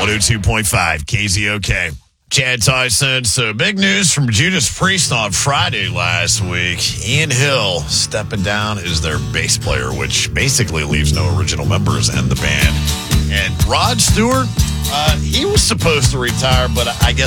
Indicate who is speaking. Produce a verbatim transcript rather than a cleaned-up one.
Speaker 1: one oh two point five K Z O K. Chad Tyson. So big news from Judas Priest on Friday last week. Ian Hill stepping down as their bass player, which basically leaves no original members in the band. And Rod Stewart, uh, he was supposed to retire, but I guess